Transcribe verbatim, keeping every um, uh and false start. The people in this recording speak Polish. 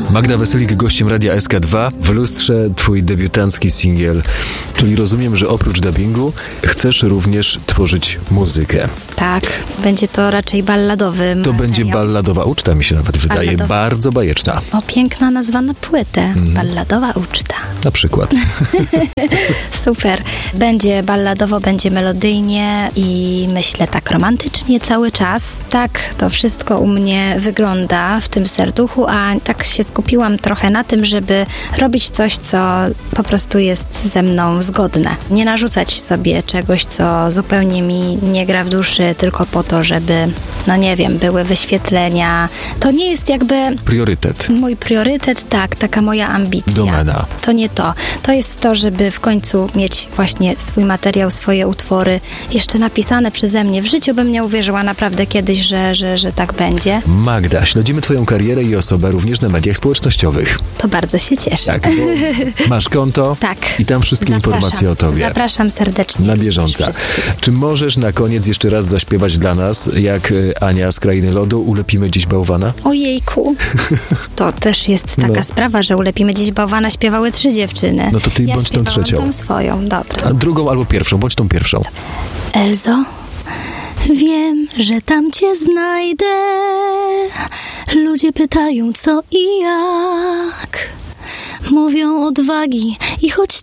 Magda Weselik, gościem Radia S K dwa. W lustrze twój debiutancki singiel. Czyli rozumiem, że oprócz dubbingu chcesz również tworzyć muzykę. Tak, będzie to raczej balladowy To materiał. będzie balladowa uczta, mi się nawet wydaje. Balladowa. Bardzo bajeczna. O, piękna nazwa na płytę. Mm. Balladowa uczta. Na przykład. Super. Będzie balladowo, będzie melodyjnie i myślę tak romantycznie cały czas. Tak to wszystko u mnie wygląda w tym serduchu, a tak się skupiłam trochę na tym, żeby robić coś, co po prostu jest ze mną zgodne. Nie narzucać sobie czegoś, co zupełnie mi nie gra w duszy, tylko po to, żeby, no nie wiem, były wyświetlenia. To nie jest jakby... Priorytet. Mój priorytet, tak, taka moja ambicja. Domena. To nie to. To jest to, żeby w końcu mieć właśnie swój materiał, swoje utwory jeszcze napisane przeze mnie. W życiu bym nie uwierzyła naprawdę kiedyś, że, że, że tak będzie. Magda, śledzimy twoją karierę i osobę również na mediach społecznościowych. To bardzo się cieszę. Tak, bo masz konto Tak. i tam wszystkie Zapraszam. informacje o tobie. Zapraszam serdecznie. Na bieżąco. Czy możesz na koniec jeszcze raz zaśpiewać dla nas, jak Ania z Krainy Lodu, Ulepimy dziś bałwana? Ojejku. To też jest taka No. sprawa, że Ulepimy dziś bałwana śpiewały trzy dziewczyny. No to ty ja bądź tą śpiewałam trzecią. tą swoją, dobra. A drugą albo pierwszą, bądź tą pierwszą. Elzo, wiem, że tam cię znajdę. Ludzie pytają co i jak. Mówią odwagi i choć